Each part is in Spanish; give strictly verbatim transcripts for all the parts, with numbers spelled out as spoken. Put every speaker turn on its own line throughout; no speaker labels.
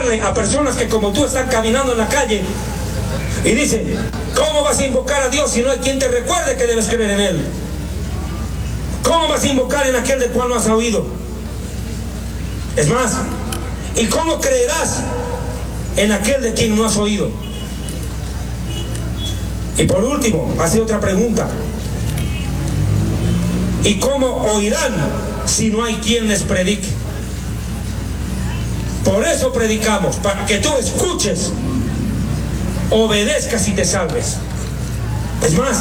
predicarle a personas que como tú están caminando en la calle y dicen, ¿cómo vas a invocar a Dios si no hay quien te recuerde que debes creer en Él? ¿Cómo vas a invocar en aquel del cual no has oído? Es más, ¿y cómo creerás en aquel de quien no has oído? Y por último, hace otra pregunta. ¿Y cómo oirán si no hay quien les predique? Por eso predicamos, para que tú escuches, obedezcas y te salves. Es más,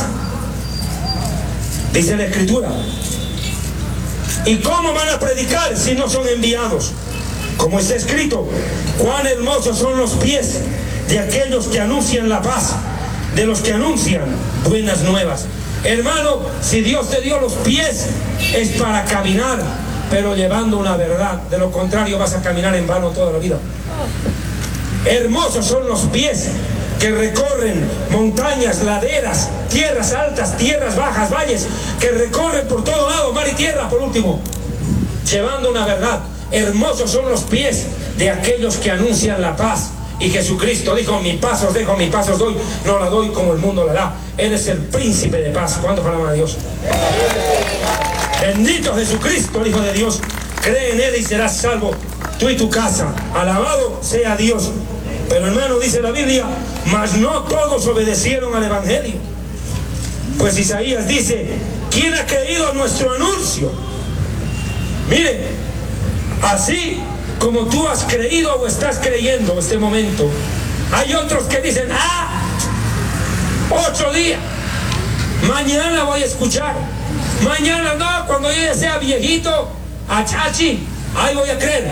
dice la Escritura, ¿y cómo van a predicar si no son enviados? Como está escrito, cuán hermosos son los pies de aquellos que anuncian la paz, de los que anuncian buenas nuevas. Hermano, si Dios te dio los pies, es para caminar, pero llevando una verdad. De lo contrario vas a caminar en vano toda la vida. Hermosos son los pies que recorren montañas, laderas, tierras altas, tierras bajas, valles, que recorren por todo lado, mar y tierra, por último, llevando una verdad. Hermosos son los pies de aquellos que anuncian la paz. Y Jesucristo dijo, mi paz os dejo, mi paz os doy, no la doy como el mundo la da. Él es el príncipe de paz. ¿Cuánto alaban a Dios? Bendito Jesucristo, el Hijo de Dios. Cree en Él y serás salvo, tú y tu casa. Alabado sea Dios. Pero hermano, dice la Biblia, mas no todos obedecieron al Evangelio. Pues Isaías dice, ¿quién ha creído a nuestro anuncio? Mire, así como tú has creído o estás creyendo en este momento, hay otros que dicen, ah, ocho días, mañana voy a escuchar, mañana no, cuando yo ya sea viejito, achachi, ahí voy a creer.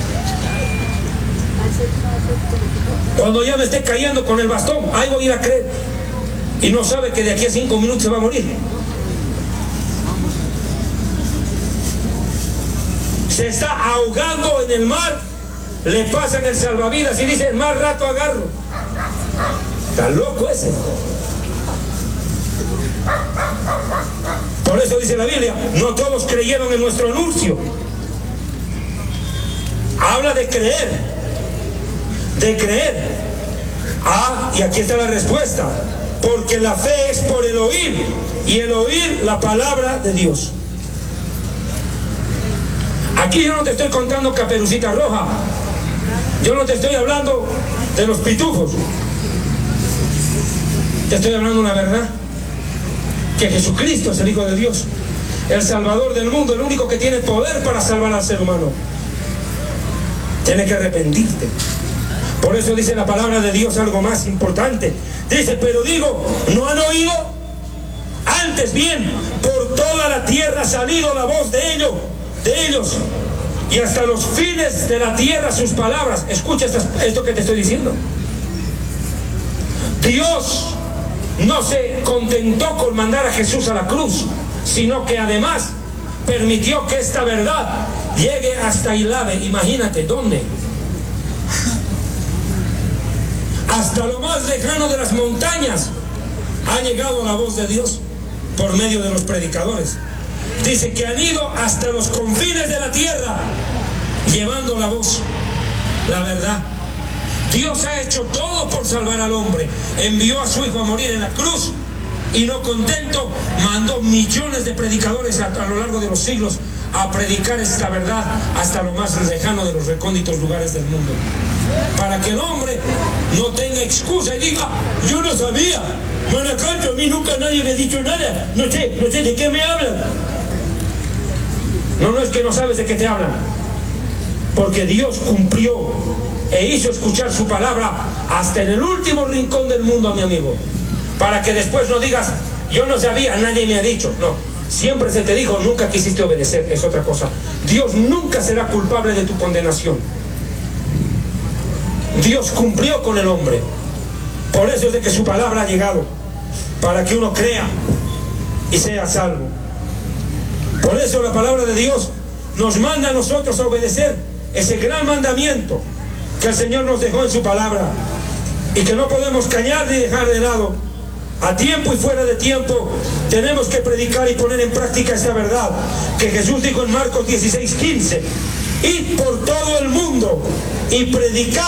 Cuando ya me esté cayendo con el bastón, ahí voy a ir a creer. Y no sabe que de aquí a cinco minutos se va a morir. Se está ahogando en el mar, le pasan el salvavidas y dice, más rato agarro. Está loco ese. Por eso dice la Biblia, no todos creyeron en nuestro anuncio. Habla de creer, de creer. Ah, y aquí está la respuesta, porque la fe es por el oír, y el oír la palabra de Dios. Aquí yo no te estoy contando Caperucita Roja, yo no te estoy hablando de los pitufos, te estoy hablando una verdad, que Jesucristo es el Hijo de Dios, el Salvador del mundo, el único que tiene poder para salvar al ser humano. Tienes que arrepentirte. Por eso dice la palabra de Dios algo más importante. Dice, pero digo, ¿no han oído? Antes bien, por toda la tierra ha salido la voz de ellos, de ellos, y hasta los fines de la tierra sus palabras. Escucha esto que te estoy diciendo. Dios no se contentó con mandar a Jesús a la cruz, sino que además permitió que esta verdad llegue hasta Ilave. Imagínate, ¿dónde? Hasta lo más lejano de las montañas ha llegado la voz de Dios por medio de los predicadores. Dice que han ido hasta los confines de la tierra llevando la voz, la verdad. Dios ha hecho todo por salvar al hombre. Envió a su Hijo a morir en la cruz y no contento, mandó millones de predicadores a, a lo largo de los siglos a predicar esta verdad hasta lo más lejano de los recónditos lugares del mundo, para que el hombre no tenga excusa y diga, yo no sabía, Manacancho, a mí nunca nadie me ha dicho nada, no sé, no sé de qué me hablan. No, no es que no sabes de qué te hablan, porque Dios cumplió e hizo escuchar su palabra hasta en el último rincón del mundo, mi amigo, para que después no digas, yo no sabía, nadie me ha dicho. No, siempre se te dijo, nunca quisiste obedecer, es otra cosa. Dios nunca será culpable de tu condenación. Dios cumplió con el hombre. Por eso es de que su palabra ha llegado, para que uno crea y sea salvo. Por eso la palabra de Dios nos manda a nosotros a obedecer ese gran mandamiento que el Señor nos dejó en su palabra y que no podemos callar ni dejar de lado. A tiempo y fuera de tiempo tenemos que predicar y poner en práctica esta verdad que Jesús dijo en Marcos dieciséis quince: id por todo el mundo y predicad